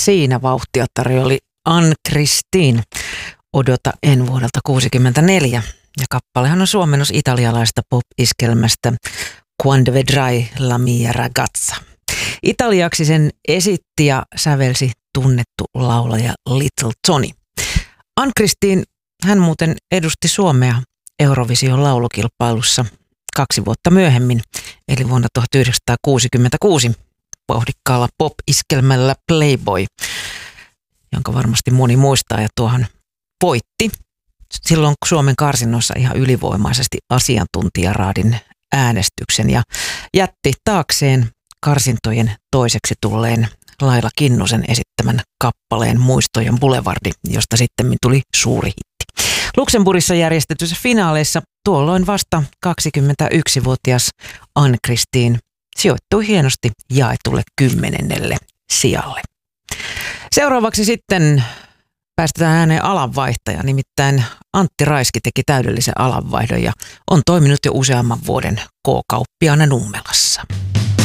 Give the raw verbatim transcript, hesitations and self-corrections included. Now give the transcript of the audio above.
Siinä vauhtia tarjoli Ann-Christine Odota en vuodelta kuusikymmentäneljä. Ja kappalehan on suomennos italialaista pop-iskelmästä Quando vedrai la mia ragazza. Italiaksi sen esitti ja sävelsi tunnettu laulaja Little Tony. Ann-Christine, hän muuten edusti Suomea Eurovision laulukilpailussa kaksi vuotta myöhemmin, eli vuonna tuhatyhdeksänsataakuusikymmentäkuusi vauhdikkaalla pop-iskelmällä Playboy, jonka varmasti moni muistaa, ja tuohon voitti silloin Suomen karsinnoissa ihan ylivoimaisesti asiantuntijaraadin äänestyksen ja jätti taakseen karsintojen toiseksi tulleen Laila Kinnusen esittämän kappaleen Muistojen Boulevardi, josta sitten tuli suuri hitti. Luxemburgissa järjestetyissä finaaleissa tuolloin vasta kaksikymmentäyksivuotias Ann-Christine sijoittui hienosti jaetulle kymmenennelle sijalle. Seuraavaksi sitten päästetään ääneen alanvaihtaja, nimittäin Antti Raiski teki täydellisen alanvaihdon ja on toiminut jo useamman vuoden K-kauppiaana Nummelassa.